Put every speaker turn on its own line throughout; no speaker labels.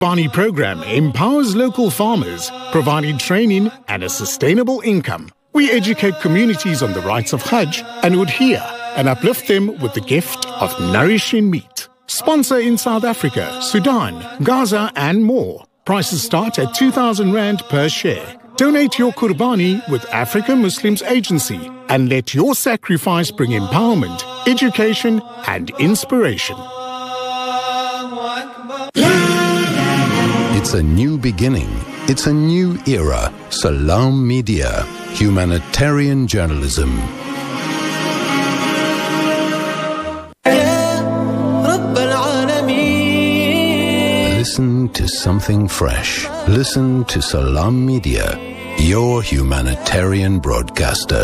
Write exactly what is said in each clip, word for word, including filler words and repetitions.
Bani program empowers local farmers, providing training and a sustainable income. We educate communities on the rights of Hajj and Udhiyah and uplift them with the gift of nourishing meat. Sponsor in South Africa, Sudan, Gaza and more. Prices start at two thousand rand per share. Donate your Qurbani with Africa Muslims Agency and let your sacrifice bring empowerment, education and inspiration.
It's a new beginning. It's a new era. Salam Media. Humanitarian journalism. Listen to something fresh. Listen to Salam Media, your humanitarian broadcaster.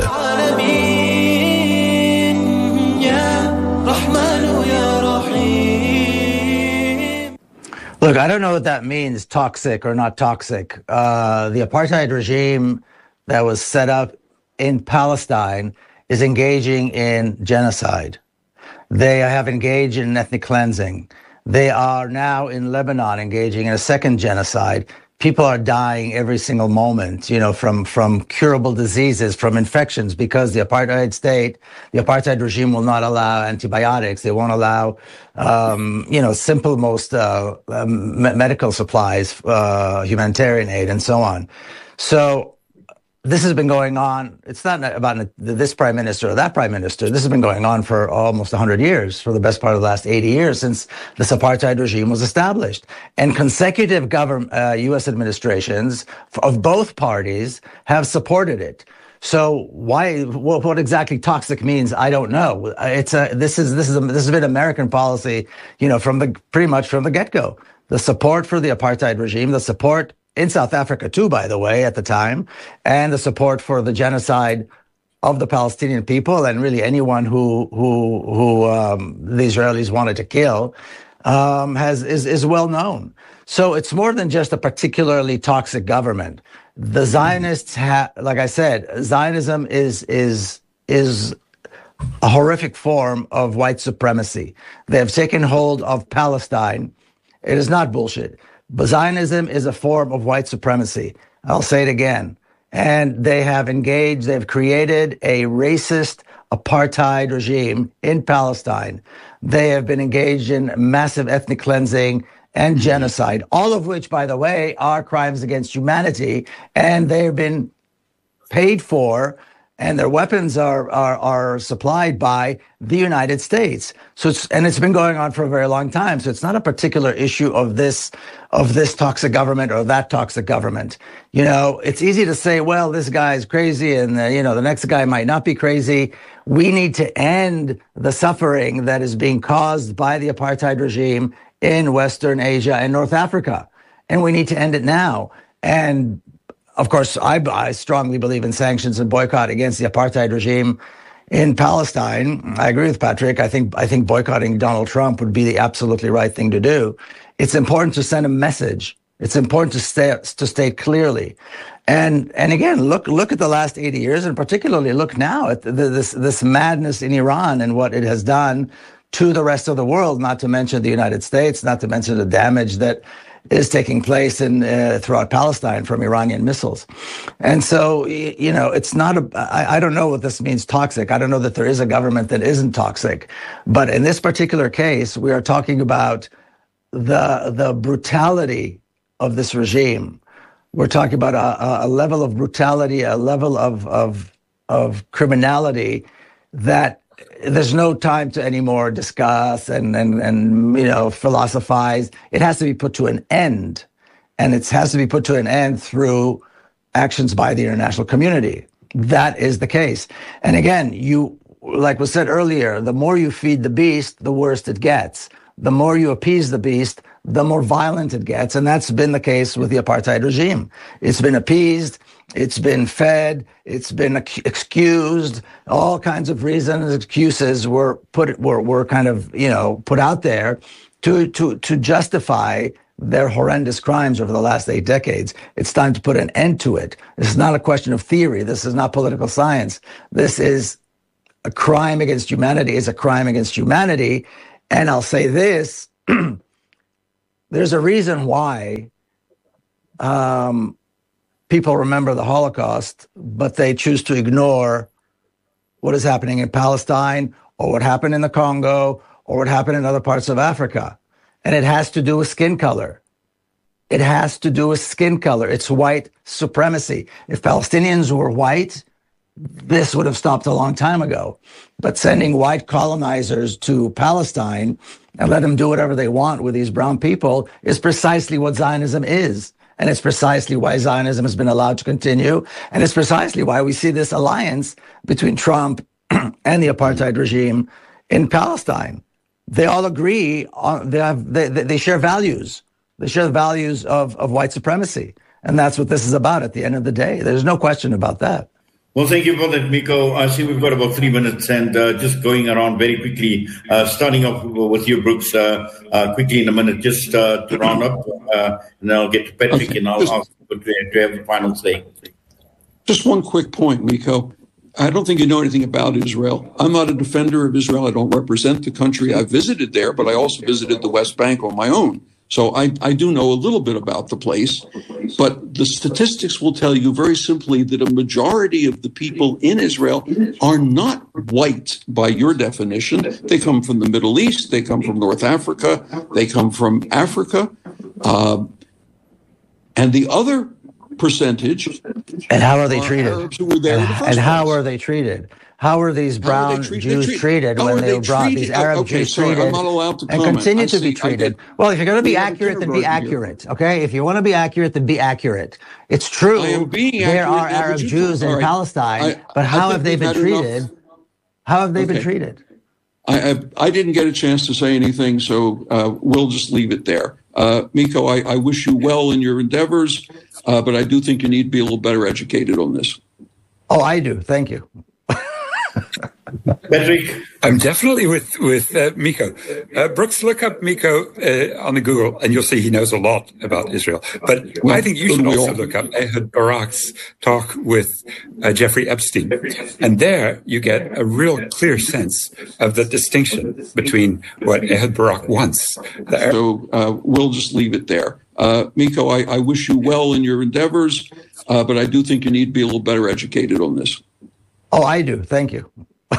Look, I don't know what that means, toxic or not toxic. Uh, the apartheid regime that was set up in Palestine is engaging in genocide. They have engaged in ethnic cleansing. They are now in Lebanon engaging in a second genocide. People are dying every single moment, you know, from, from curable diseases, from infections, because the apartheid state, the apartheid regime will not allow antibiotics. They won't allow, um, you know, simple, most uh, um, medical supplies, uh, humanitarian aid, and so on. So this has been going on. It's not about this prime minister or that prime minister. This has been going on for almost one hundred years, for the best part of the last eighty years, since this apartheid regime was established. And consecutive government, uh, U S administrations of both parties have supported it. So why, what, what exactly toxic means, I don't know. It's a, this is, this is, a, this has been American policy, you know, from the, pretty much from the get-go. The support for the apartheid regime, the support in South Africa too, by the way, at the time, and the support for the genocide of the Palestinian people and really anyone who who who um, the Israelis wanted to kill um, has is is well known. So it's more than just a particularly toxic government. The Zionists have, like I said, Zionism is is is a horrific form of white supremacy. They have taken hold of Palestine. It is not bullshit. But Zionism is a form of white supremacy. I'll say it again. And they have engaged, they've created a racist apartheid regime in Palestine. They have been engaged in massive ethnic cleansing and genocide, all of which, by the way, are crimes against humanity. And they've been paid for, and their weapons are, are, are supplied by the United States. So it's, and it's been going on for a very long time. So it's not a particular issue of this, of this toxic government or that toxic government. You know, it's easy to say, well, this guy's crazy and, uh, you know, the next guy might not be crazy. We need to end the suffering that is being caused by the apartheid regime in Western Asia and North Africa. And we need to end it now. And of course, I, I strongly believe in sanctions and boycott against the apartheid regime in Palestine. I agree with Patrick. I think I think boycotting Donald Trump would be the absolutely right thing to do. It's important to send a message. It's important to stay, to state clearly. And and again, look look at the last eighty years, and particularly look now at the, this this madness in Iran and what it has done to the rest of the world. Not to mention the United States. Not to mention the damage that is taking place in uh, throughout Palestine from Iranian missiles. And so, you know, it's not a, I, I don't know what this means, toxic. I don't know that there is a government that isn't toxic. But in this particular case, we are talking about the, the brutality of this regime. We're talking about a, a level of brutality, a level of, of, of criminality that there's no time to anymore discuss and, and, and, you know, philosophize. It has to be put to an end. And it has to be put to an end through actions by the international community. That is the case. And again, you, like was said earlier, the more you feed the beast, the worse it gets. The more you appease the beast, the more violent it gets. And that's been the case with the apartheid regime. It's been appeased. It's been fed, it's been excused, all kinds of reasons, excuses were put, were, were kind of, you know, put out there to, to, to justify their horrendous crimes over the last eight decades. It's time to put an end to it. This is not a question of theory. This is not political science. This is a crime against humanity. It's a crime against humanity. And I'll say this, there's a reason why um, people remember the Holocaust, but they choose to ignore what is happening in Palestine or what happened in the Congo or what happened in other parts of Africa. And it has to do with skin color. It has to do with skin color. It's white supremacy. If Palestinians were white, this would have stopped a long time ago. But sending white colonizers to Palestine and let them do whatever they want with these brown people is precisely what Zionism is. And it's precisely why Zionism has been allowed to continue. And it's precisely why we see this alliance between Trump and the apartheid regime in Palestine. They all agree on, they have, they, they share values. They share the values of, of white supremacy. And that's what this is about at the end of the day. There's no question about that.
Well, thank you for that, Miko. I see we've got about three minutes and uh, just going around very quickly, uh, starting off with you, Brooks, uh, uh, quickly in a minute, just uh, to round up, uh, and then I'll get to Patrick okay. and I'll ask you to have the final say.
Just one quick point, Miko. I don't think you know anything about Israel. I'm not a defender of Israel. I don't represent the country. I visited there, but I also visited the West Bank on my own. So I, I do know a little bit about the place, but the statistics will tell you very simply that a majority of the people in Israel are not white by your definition. They come from the Middle East. They come from North Africa. They come from Africa. Uh, and the other percentage.
And how are they treated?
Arabs who were there
and,
in the first
and how
place.
are they treated? How are these brown are treat- Jews treat- treated when they, they were brought, treated? These Arab
okay,
Jews
sorry,
treated
I'm not allowed to
and
comment.
continue
I
to
see,
be treated? Well, if you're going to be
we
accurate, then be accurate, here. Okay? If you want to be accurate, then be accurate. It's true there are Arab Jews in right. Palestine, I, but how I have they been treated? Enough. How have they okay. been treated?
I, I, I didn't get a chance to say anything, so uh, we'll just leave it there. Uh, Miko, I, I wish you well in your endeavors, uh, but I do think you need to be a little better educated on this.
Oh, I do. Thank you.
Patrick?
I'm definitely with with uh, Miko. Uh, Brooks, look up Miko uh, on the Google, and you'll see he knows a lot about Israel. But well, I think you should also look up Ehud Barak's talk with uh, Jeffrey Epstein, and there you get a real clear sense of the distinction between what Ehud Barak wants. The-
so uh, we'll just leave it there. Uh, Miko, I, I wish you well in your endeavors, uh, but I do think you need to be a little better educated on this.
Oh, I do. Thank you.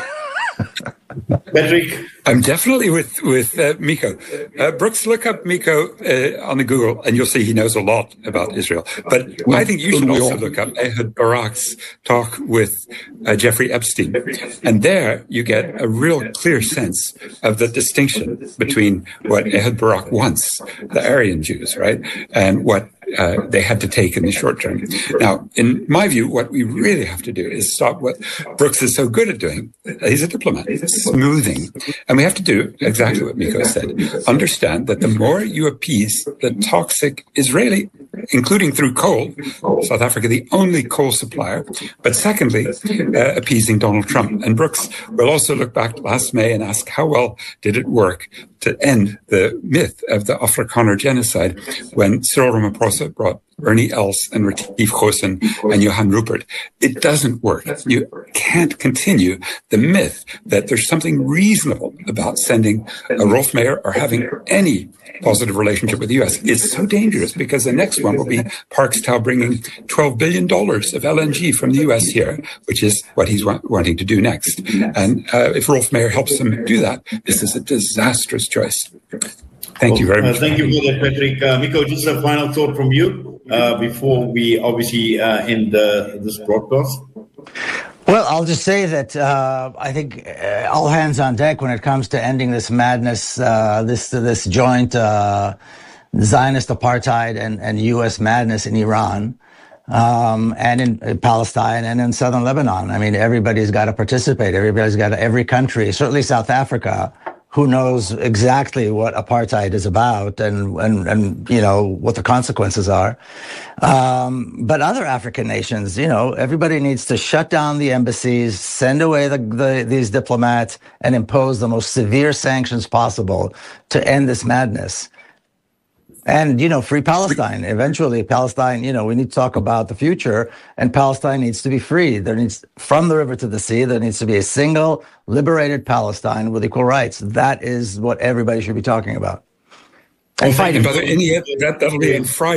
Patrick?
I'm definitely with with uh, Miko. Uh, Brooks, look up Miko uh, on the Google, and you'll see he knows a lot about Israel. But well, I think you should also look up Ehud Barak's talk with uh, Jeffrey Epstein, and there you get a real clear sense of the distinction between what Ehud Barak wants, the Aryan Jews, right, and what uh, they had to take in the short term. Now, in my view, what we really have to do is stop what Brooks is so good at doing. He's a diplomat, smoothing. And we have to do exactly what Miko said. Understand that the more you appease the toxic Israeli, including through coal, South Africa, the only coal supplier, but secondly, uh, appeasing Donald Trump. And Brooks will also look back last May and ask how well did it work to end the myth of the Afrikaner genocide when Cyril Ramaphosa brought Ernie Els and Retief Goosen and Johan Rupert. It doesn't work. You can't continue the myth that there's something reasonable about sending a Rolf Mayer or having any positive relationship with the U S. It's so dangerous because the next one will be Parks Tau bringing twelve billion dollars of L N G from the U S here, which is what he's wa- wanting to do next. And uh, if Rolf Mayer helps him do that, this is a disastrous choice. Thank well, you very much.
Uh, thank you for that, Patrick. Uh, Miko, just a final thought from you uh, before we obviously uh, end uh, this broadcast.
Well, I'll just say that uh, I think uh, all hands on deck when it comes to ending this madness, uh, this this joint uh, Zionist apartheid and, and U S madness in Iran um, and in, in Palestine and in southern Lebanon. I mean, everybody's got to participate. Everybody's got to, every country, certainly South Africa, who knows exactly what apartheid is about and, and, and, you know, what the consequences are. Um, but other African nations, you know, everybody needs to shut down the embassies, send away the, the, these diplomats and impose the most severe sanctions possible to end this madness. And, you know, free Palestine. Eventually, Palestine, you know, we need to talk about the future, and Palestine needs to be free. There needs, from the river to the sea, there needs to be a single liberated Palestine with equal rights. That is what everybody should be talking about. and fight.
And by the way, in the end, that, that'll be on Friday.